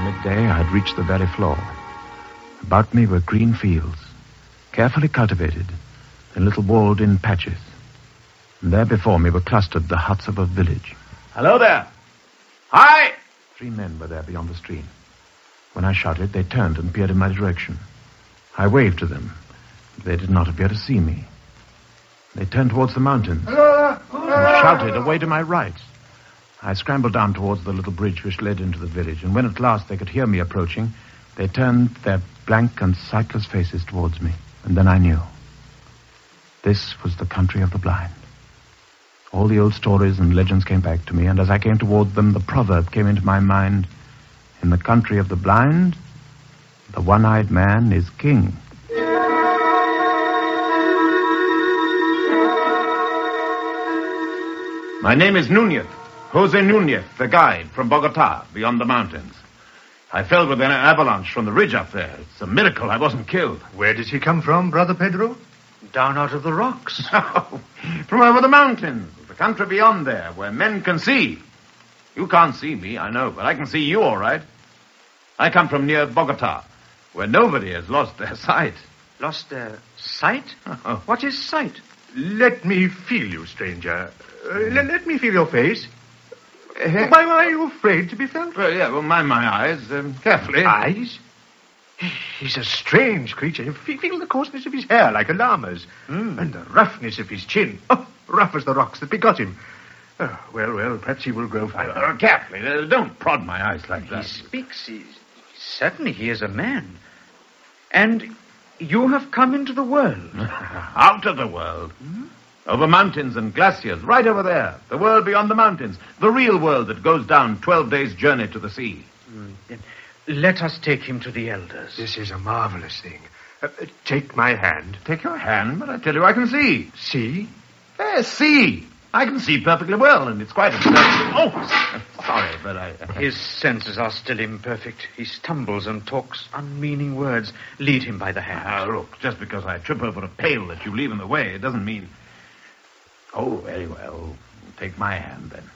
midday, I had reached the very floor. About me were green fields, carefully cultivated in little walled-in patches. And there before me were clustered the huts of a village. Hello there. Hi! 3 men were there beyond the stream. When I shouted, they turned and peered in my direction. I waved to them. They did not appear to see me. They turned towards the mountains and shouted away to my right. I scrambled down towards the little bridge which led into the village, and when at last they could hear me approaching, they turned their blank and sightless faces towards me. And then I knew. This was the country of the blind. All the old stories and legends came back to me, and as I came toward them, the proverb came into my mind. In the country of the blind, the one-eyed man is king. My name is Nunez, Jose Nunez, the guide from Bogota, beyond the mountains. I fell with an avalanche from the ridge up there. It's a miracle I wasn't killed. Where does he come from, Brother Pedro? Down out of the rocks. No, from over the mountains, the country beyond there, where men can see. You can't see me, I know, but I can see you all right. I come from near Bogota, where nobody has lost their sight. Lost their sight? Oh. What is sight? Let me feel you, stranger. Let me feel your face. Why are you afraid to be felt? Well, mind my eyes, carefully. Eyes? He's a strange creature. Feel the coarseness of his hair like a llama's. And the roughness of his chin. Oh, rough as the rocks that begot him. Oh, well, perhaps he will grow finer. Carefully, don't prod my eyes like that. He speaks. Certainly he is a man. And you have come into the world. Out of the world. Over mountains and glaciers, right over there. The world beyond the mountains. The real world that goes down 12 days' journey to the sea. Then let us take him to the elders. This is a marvelous thing. Take my hand. Take your hand, but I tell you I can see. See? Yes, see. I can see perfectly well, and it's quite a... Oh, sorry, but I... His senses are still imperfect. He stumbles and talks unmeaning words. Lead him by the hand. Look, just because I trip over a pail that you leave in the way, it doesn't mean... Oh, very well. Take my hand, then.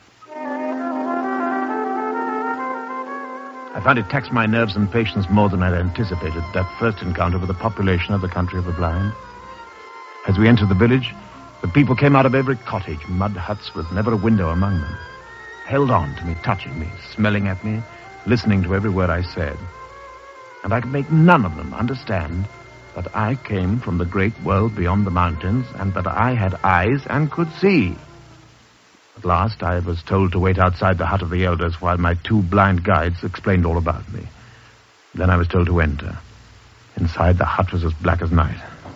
I found it taxed my nerves and patience more than I had anticipated, that first encounter with the population of the country of the blind. As we entered the village, the people came out of every cottage, mud huts with never a window among them, held on to me, touching me, smelling at me, listening to every word I said. And I could make none of them understand that I came from the great world beyond the mountains, and that I had eyes and could see. At last, I was told to wait outside the hut of the elders while my 2 blind guides explained all about me. Then I was told to enter. Inside, the hut was as black as night.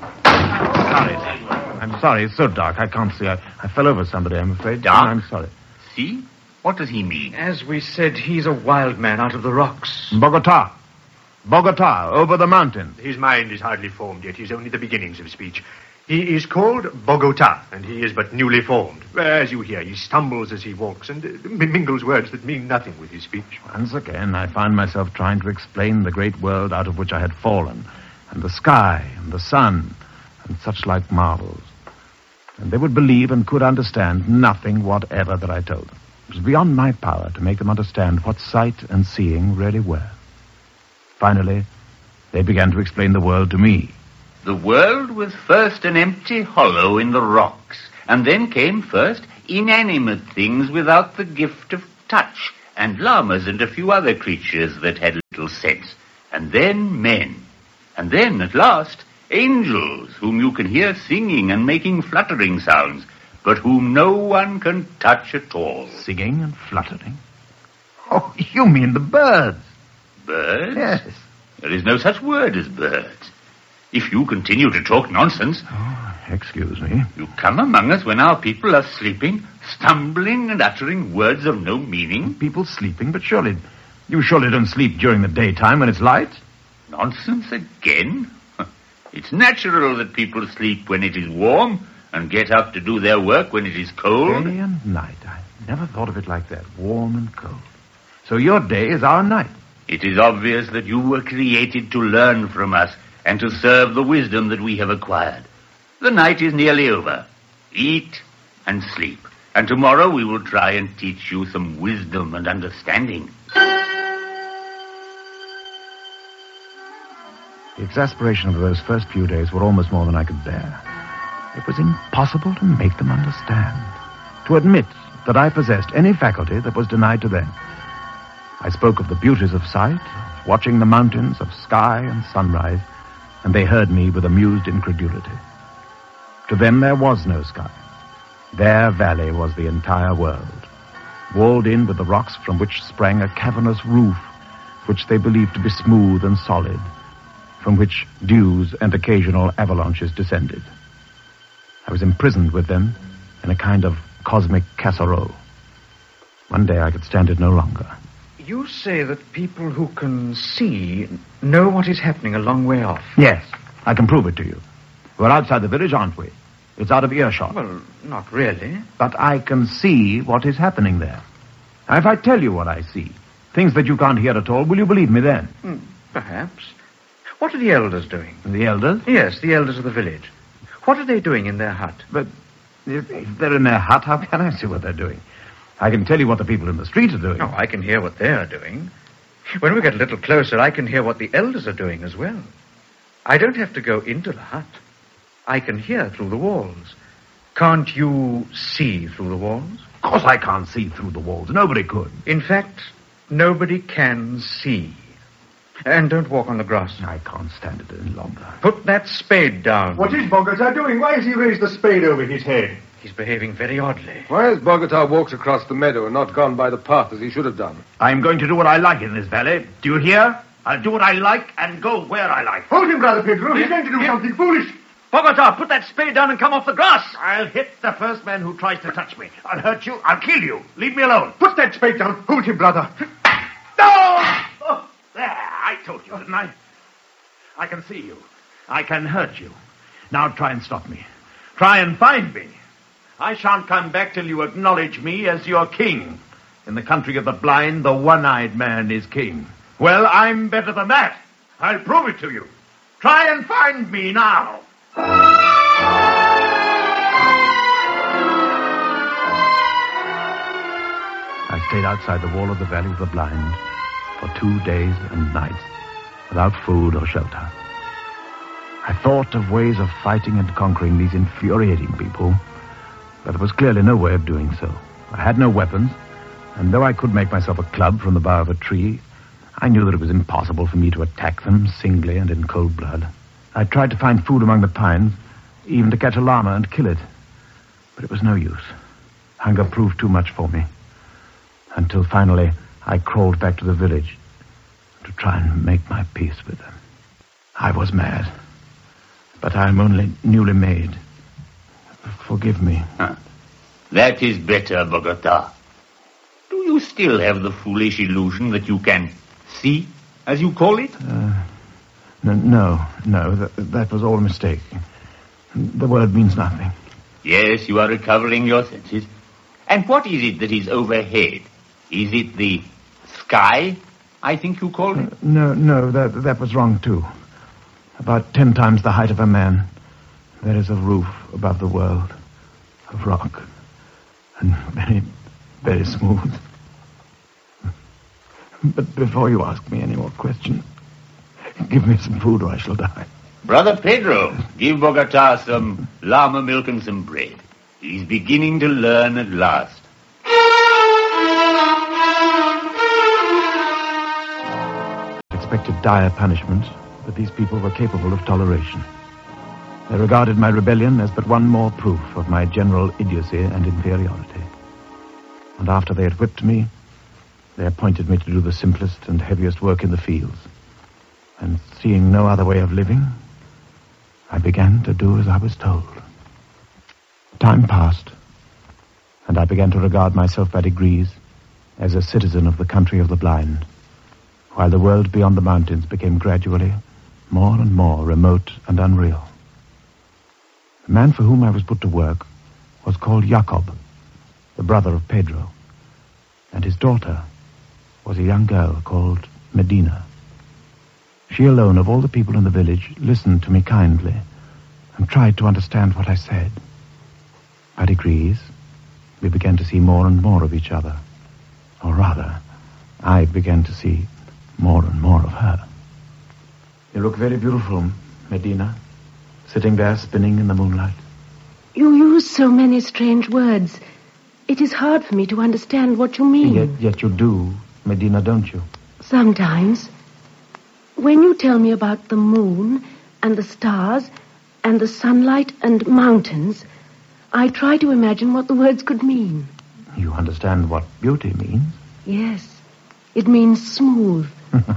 I'm sorry, it's so dark, I can't see. I fell over somebody, I'm afraid. Dark? I'm sorry. See? What does he mean? As we said, he's a wild man out of the rocks. Bogota, over the mountains. His mind is hardly formed yet. He's only the beginnings of speech. He is called Bogota, and he is but newly formed. As you hear, he stumbles as he walks and mingles words that mean nothing with his speech. Once again, I found myself trying to explain the great world out of which I had fallen, and the sky, and the sun, and such like marvels. And they would believe and could understand nothing whatever that I told them. It was beyond my power to make them understand what sight and seeing really were. Finally, they began to explain the world to me. The world was first an empty hollow in the rocks, and then came first inanimate things without the gift of touch, and llamas and a few other creatures that had little sense, and then men, and then, at last, angels, whom you can hear singing and making fluttering sounds, but whom no one can touch at all. Singing and fluttering? Oh, you mean the birds? Birds? Yes. There is no such word as birds. If you continue to talk nonsense... Oh, excuse me. You come among us when our people are sleeping, stumbling and uttering words of no meaning. People sleeping, but you surely don't sleep during the daytime when it's light? Nonsense again? It's natural that people sleep when it is warm and get up to do their work when it is cold. Day and night. I never thought of it like that. Warm and cold. So your day is our night. It is obvious that you were created to learn from us and to serve the wisdom that we have acquired. The night is nearly over. Eat and sleep. And tomorrow we will try and teach you some wisdom and understanding. The exasperation of those first few days were almost more than I could bear. It was impossible to make them understand, to admit that I possessed any faculty that was denied to them. I spoke of the beauties of sight, of watching the mountains, of sky and sunrise, and they heard me with amused incredulity. To them there was no sky. Their valley was the entire world, walled in with the rocks from which sprang a cavernous roof, which they believed to be smooth and solid, from which dews and occasional avalanches descended. I was imprisoned with them in a kind of cosmic casserole. One day I could stand it no longer. You say that people who can see know what is happening a long way off. Yes, I can prove it to you. We're outside the village, aren't we? It's out of earshot. Well, not really. But I can see what is happening there. Now, if I tell you what I see, things that you can't hear at all, will you believe me then? Perhaps. What are the elders doing? The elders? Yes, the elders of the village. What are they doing in their hut? But if they're in their hut, how can I see what they're doing? I can tell you what the people in the street are doing. Oh, I can hear what they are doing. When we get a little closer, I can hear what the elders are doing as well. I don't have to go into the hut. I can hear through the walls. Can't you see through the walls? Of course I can't see through the walls. Nobody could. In fact, nobody can see. And don't walk on the grass. I can't stand it any longer. Put that spade down. What is Bogota doing? Why has he raised the spade over his head? He's behaving very oddly. Why has Bogota walked across the meadow and not gone by the path as he should have done? I'm going to do what I like in this valley. Do you hear? I'll do what I like and go where I like. Hold him, Brother Pedro. He's going to do something foolish. Bogota, put that spade down and come off the grass. I'll hit the first man who tries to touch me. I'll hurt you. I'll kill you. Leave me alone. Put that spade down. Hold him, brother. No! Oh, there. I told you, didn't I? I can see you. I can hurt you. Now try and stop me. Try and find me. I shan't come back till you acknowledge me as your king. In the country of the blind, the one-eyed man is king. Well, I'm better than that. I'll prove it to you. Try and find me now. I stayed outside the wall of the Valley of the Blind for 2 days and nights without food or shelter. I thought of ways of fighting and conquering these infuriating people, but there was clearly no way of doing so. I had no weapons, and though I could make myself a club from the bough of a tree, I knew that it was impossible for me to attack them singly and in cold blood. I tried to find food among the pines, even to catch a llama and kill it, but it was no use. Hunger proved too much for me, until finally I crawled back to the village to try and make my peace with them. I was mad, but I'm only newly made. Forgive me. That is better, Bogota. Do you still have the foolish illusion that you can see, as you call it? No, that was all a mistake. The word means nothing. Yes, you are recovering your senses. And what is it that is overhead? Is it the sky, I think you called it? No, that was wrong, too. About 10 times the height of a man, there is a roof above the world of rock, and very, very smooth. But before you ask me any more questions, give me some food or I shall die. Brother Pedro, give Bogota some llama milk and some bread. He's beginning to learn at last. I expected dire punishment, but these people were capable of toleration. They regarded my rebellion as but one more proof of my general idiocy and inferiority. And after they had whipped me, they appointed me to do the simplest and heaviest work in the fields. And seeing no other way of living, I began to do as I was told. Time passed, and I began to regard myself by degrees as a citizen of the country of the blind, while the world beyond the mountains became gradually more and more remote and unreal. The man for whom I was put to work was called Jacob, the brother of Pedro, and his daughter was a young girl called Medina. She alone, of all the people in the village, listened to me kindly and tried to understand what I said. By degrees, we began to see more and more of each other. Or rather, I began to see more and more of her. You look very beautiful, Medina, sitting there spinning in the moonlight. You use so many strange words. It is hard for me to understand what you mean. Yet you do, Medina, don't you? Sometimes. When you tell me about the moon and the stars and the sunlight and mountains, I try to imagine what the words could mean. You understand what beauty means? Yes. It means smooth.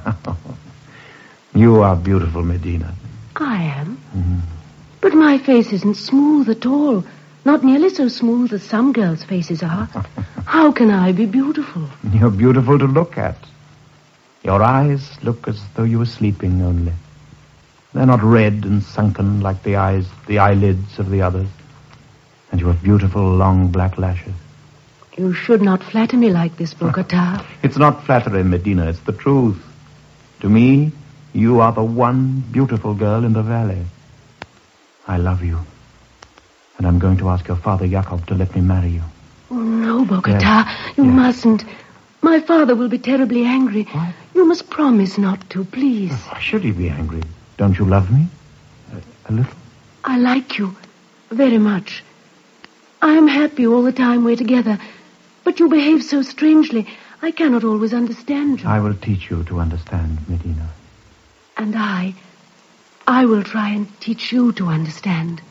You are beautiful, Medina. I am. Mm-hmm. But my face isn't smooth at all. Not nearly so smooth as some girls' faces are. How can I be beautiful? You're beautiful to look at. Your eyes look as though you were sleeping only. They're not red and sunken like the eyelids of the others. And you have beautiful, long black lashes. You should not flatter me like this, Bogota. It's not flattery, Medina. It's the truth. To me, you are the one beautiful girl in the valley. I love you. And I'm going to ask your father, Jacob, to let me marry you. Oh, no, Bogota. You mustn't. My father will be terribly angry. What? You must promise not to, please. Why should he be angry? Don't you love me? A little? I like you very much. I am happy all the time we're together. But you behave so strangely. I cannot always understand you. I will teach you to understand, Medina. And I will try and teach you to understand.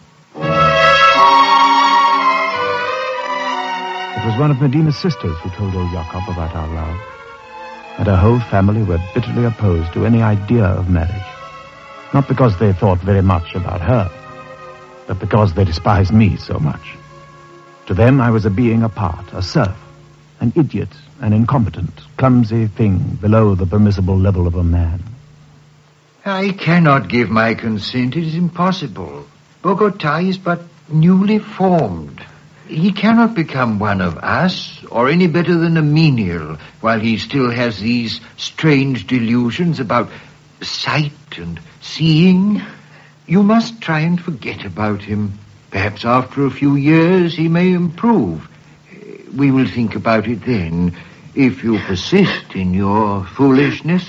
It was one of Medina's sisters who told old Jacob about our love. And her whole family were bitterly opposed to any idea of marriage. Not because they thought very much about her, but because they despised me so much. To them, I was a being apart, a serf, an idiot, an incompetent, clumsy thing below the permissible level of a man. I cannot give my consent. It is impossible. Bogota is but newly formed. He cannot become one of us, or any better than a menial, while he still has these strange delusions about sight and seeing. You must try and forget about him. Perhaps after a few years he may improve. We will think about it then, if you persist in your foolishness.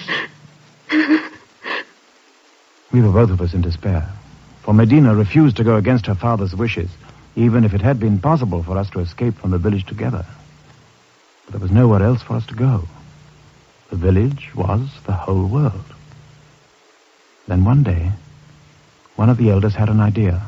We were both of us in despair, for Medina refused to go against her father's wishes, even if it had been possible for us to escape from the village together. But there was nowhere else for us to go. The village was the whole world. Then one day, one of the elders had an idea.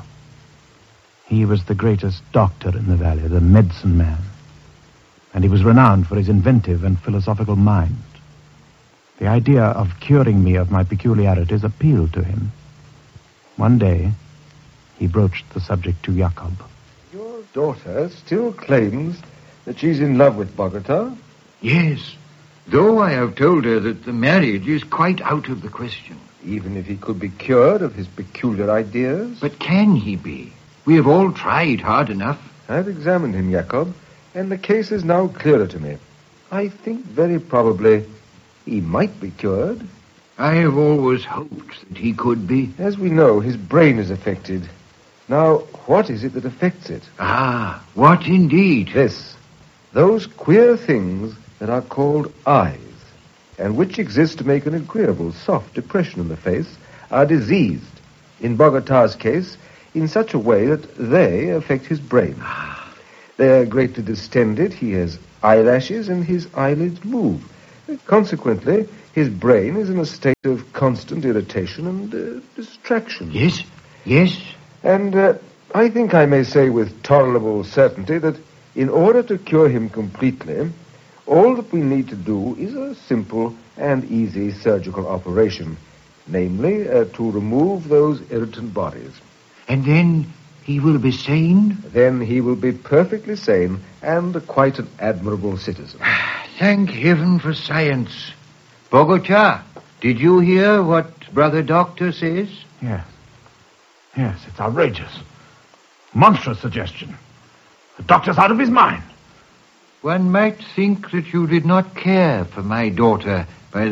He was the greatest doctor in the valley, the medicine man. And he was renowned for his inventive and philosophical mind. The idea of curing me of my peculiarities appealed to him. One day, he broached the subject to Jacob. Your daughter still claims that she's in love with Bogota? Yes, though I have told her that the marriage is quite out of the question. Even if he could be cured of his peculiar ideas? But can he be? We have all tried hard enough. I've examined him, Jacob, and the case is now clearer to me. I think very probably he might be cured. I have always hoped that he could be. As we know, his brain is affected. Now, what is it that affects it? Ah, what indeed? This. Those queer things that are called eyes, and which exist to make an agreeable, soft depression in the face, are diseased, in Bogota's case, in such a way that they affect his brain. They are greatly distended, he has eyelashes, and his eyelids move. Consequently, his brain is in a state of constant irritation and distraction. Yes, yes. And I think I may say with tolerable certainty that in order to cure him completely, all that we need to do is a simple and easy surgical operation, namely to remove those irritant bodies. And then he will be sane? Then he will be perfectly sane and quite an admirable citizen. Thank heaven for science. Bogota, did you hear what Brother Doctor says? Yes. Yes, it's outrageous. Monstrous suggestion. The doctor's out of his mind. One might think that you did not care for my daughter